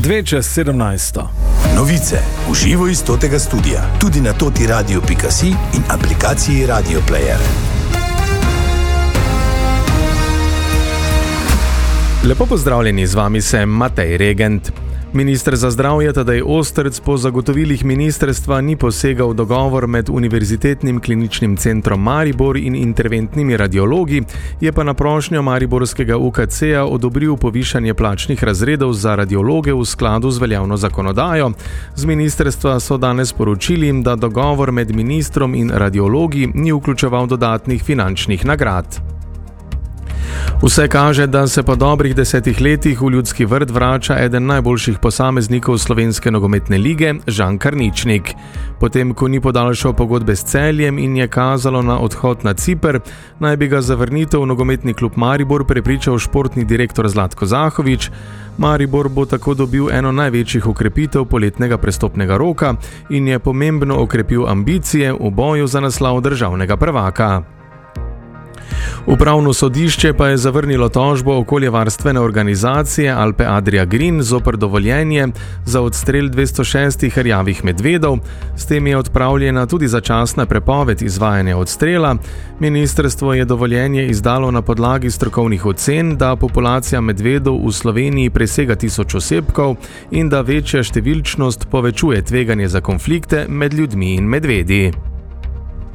2:17. Novice v živo iz totega studia, tudi na totiradio.si in aplikaciji Radio Player. Lepo pozdravljeni, z vami sem Matej Regent. Minister za zdravje Tadej Ostrc po zagotovilih ministrstva ni posegal v dogovor med Univerzitetnim kliničnim centrom Maribor in interventnimi radiologi, je pa na prošnjo mariborskega UKC-ja odobril povišanje plačnih razredov za radiologe v skladu z veljavno zakonodajo. Z ministrstva so danes poročili, da dogovor med ministrom in radiologi ni vključeval dodatnih finančnih nagrad. Vse kaže, da se po dobrih 10 letih v Ljudski vrt vrača eden najboljših posameznikov slovenske nogometne lige, Žan Karničnik. Potem, ko ni podaljšal pogodbe s Celjem in je kazalo na odhod na Ciper, naj bi ga za vrnitev v nogometni klub Maribor prepričal športni direktor Zlatko Zahovič. Maribor bo tako dobil eno največjih okrepitev poletnega prestopnega roka in je pomembno okrepil ambicije v boju za naslov državnega prvaka. Upravno sodišče pa je zavrnilo tožbo okoljevarstvene organizacije Alpe Adria Green zoper dovoljenje za odstrel 206 rjavih medvedov. S tem je odpravljena tudi začasna prepoved izvajanja odstrela. Ministrstvo je dovoljenje izdalo na podlagi strokovnih ocen, da populacija medvedov v Sloveniji presega 1000 osebkov in da večja številčnost povečuje tveganje za konflikte med ljudmi in medvedi.